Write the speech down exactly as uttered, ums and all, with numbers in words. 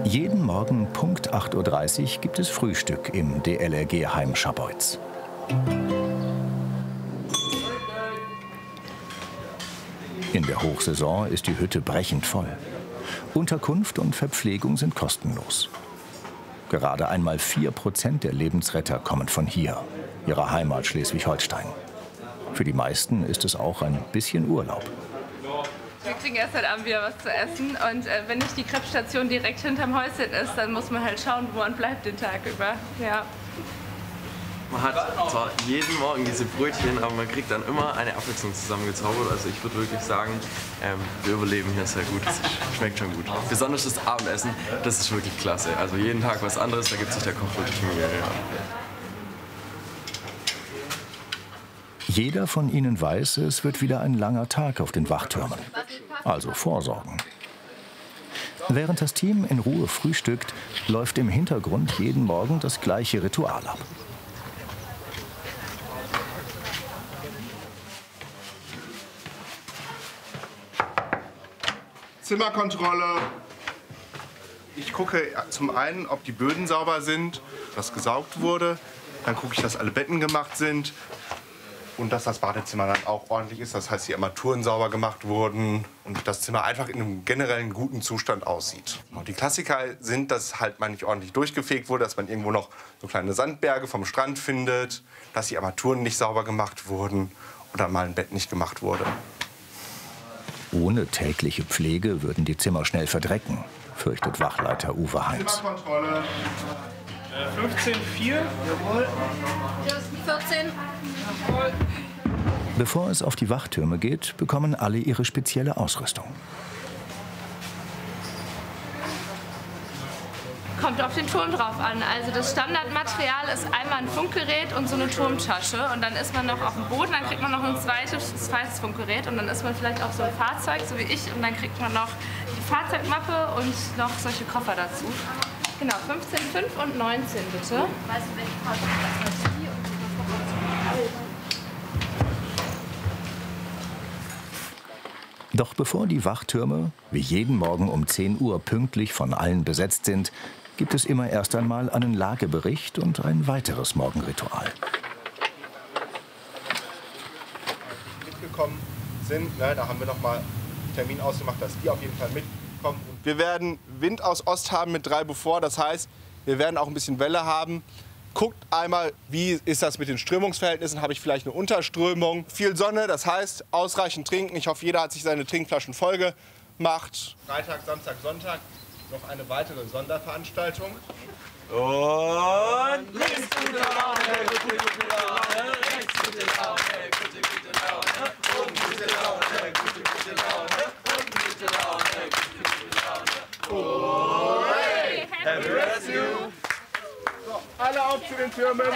Jeden Morgen Punkt acht Uhr dreißig gibt es Frühstück im D L R G-Heim Scharbeutz. In der Hochsaison ist die Hütte brechend voll. Unterkunft und Verpflegung sind kostenlos. Gerade einmal vier Prozent der Lebensretter kommen von hier, ihrer Heimat Schleswig-Holstein. Für die meisten ist es auch ein bisschen Urlaub. Wir kriegen erst heute Abend wieder was zu essen und äh, wenn nicht die Krebsstation direkt hinterm Häuschen ist, dann muss man halt schauen, wo man bleibt den Tag über. Ja. Man hat zwar jeden Morgen diese Brötchen, aber man kriegt dann immer eine Abwechslung zusammengezaubert. Also ich würde wirklich sagen, ähm, wir überleben hier sehr gut. Das schmeckt schon gut. Besonders das Abendessen, das ist wirklich klasse. Also jeden Tag was anderes, da gibt sich der Koch wirklich Mühe. Ja. Jeder von ihnen weiß, es wird wieder ein langer Tag auf den Wachtürmen. Also vorsorgen. Während das Team in Ruhe frühstückt, läuft im Hintergrund jeden Morgen das gleiche Ritual ab. Zimmerkontrolle. Ich gucke zum einen, ob die Böden sauber sind, dass gesaugt wurde. Dann gucke ich, dass alle Betten gemacht sind und dass das Badezimmer dann auch ordentlich ist. Das heißt, die Armaturen sauber gemacht wurden und das Zimmer einfach in einem generellen guten Zustand aussieht. Und die Klassiker sind, dass halt mal nicht ordentlich durchgefegt wurde, dass man irgendwo noch so kleine Sandberge vom Strand findet, dass die Armaturen nicht sauber gemacht wurden oder mal ein Bett nicht gemacht wurde. Ohne tägliche Pflege würden die Zimmer schnell verdrecken, fürchtet Wachleiter Uwe Heims. Zimmerkontrolle. fünfzehn vier. Jawohl. vierzehn. Jawohl. Bevor es auf die Wachtürme geht, bekommen alle ihre spezielle Ausrüstung. Kommt auf den Turm drauf an. Also das Standardmaterial ist einmal ein Funkgerät und so eine Turmtasche. Und dann ist man noch auf dem Boden, dann kriegt man noch ein zweites, zweites Funkgerät. Und dann ist man vielleicht auch so ein Fahrzeug, so wie ich. Und dann kriegt man noch die Fahrzeugmappe und noch solche Koffer dazu. Genau, fünfzehn fünf und neunzehn bitte. Weißt du, welche Fahrzeug das ist? Doch bevor die Wachtürme, wie jeden Morgen um zehn Uhr pünktlich von allen besetzt sind, gibt es immer erst einmal einen Lagebericht und ein weiteres Morgenritual. Mitgekommen sind, ne, da haben wir noch mal einen Termin ausgemacht, dass die auf jeden Fall mitkommen. Wir werden Wind aus Ost haben mit drei Beaufort, das heißt, wir werden auch ein bisschen Welle haben. Guckt einmal, wie ist das mit den Strömungsverhältnissen, habe ich vielleicht eine Unterströmung. Viel Sonne, das heißt ausreichend trinken. Ich hoffe, jeder hat sich seine Trinkflaschen voll gemacht. Freitag, Samstag, Sonntag noch eine weitere Sonderveranstaltung. Und links gute Laune, gute, gute Laune, rechts gute Laune, gute, gute Laune, und gute Laune, gute, gute Laune, und gute Laune, gute, gute Laune. Hooray! Happy Rescue! So, alle auf zu den Türmen.